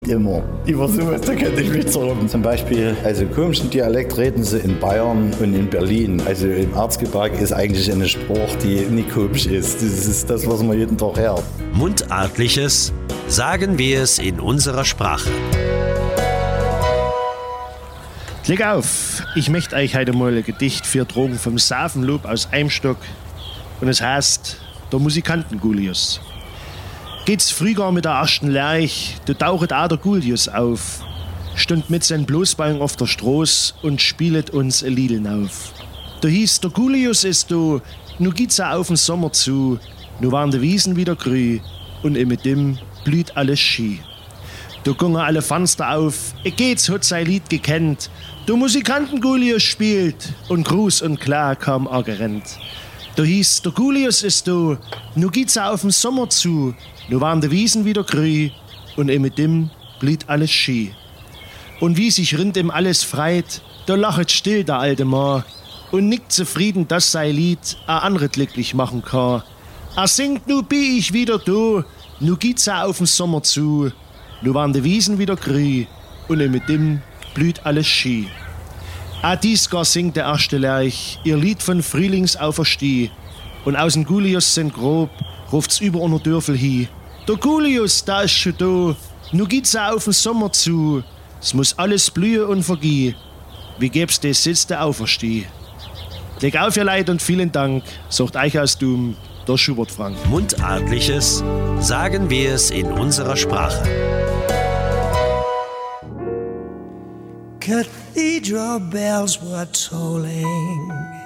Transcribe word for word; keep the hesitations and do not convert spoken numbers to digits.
Immer. Über sowas, da könnte ich mich zurück. Zum Beispiel, also komischen Dialekt reden sie in Bayern und in Berlin. Also im Erzgebirge ist eigentlich eine Sprache, die nicht komisch ist. Das ist das, was man jeden Tag hört. Mundartliches, sagen wir es in unserer Sprache. Klick auf, ich möchte euch heute mal ein Gedicht für Drogen vom Safenlob aus Eimstock. Und es heißt, der Musikanten-Gulius. Geht's früher mit der ersten Lerch, da tauchet auch der Gulius auf, stund mit seinen Bloßbeinen auf der Straße und spielet uns ein Liedl auf. Da hieß, der Gulius ist do, nu geht's auch auf den Sommer zu, nu waren die Wiesen wieder grün und mit dem blüht alles Ski. Da gingen alle Fenster auf, ich geht's, hat sein Lied gekannt, der Musikanten-Gulius spielt und Gruß und klar kam er gerannt. Da hieß, der Gulius ist do, nu geht's auch auf den Sommer zu, nu waren die Wiesen wieder grün und mit dem blüht alles Ski. Und wie sich rind ihm alles freit, da lachet still der alte Mann und nickt zufrieden, dass sein Lied a andere glücklich machen kann. Er singt, nu bin ich wieder do, nu geht's auch auf den Sommer zu, nu waren die Wiesen wieder grün und mit dem blüht alles Ski. A dies gar singt der erste Lerch ihr Lied von Frühlingsaufersteh und aus dem Gulius sind grob ruft's über unter Dörfel hi. Der Gulius, da ist schon da, nu geht's auch auf den Sommer zu, es muss alles blühen und vergehen, wie gäb's des Sitz der Aufersteh. Leg auf ihr Leid und vielen Dank, sagt euch aus Dum, der Schubert Frank. Mundartliches, sagen wir es in unserer Sprache. Cathedral bells were tolling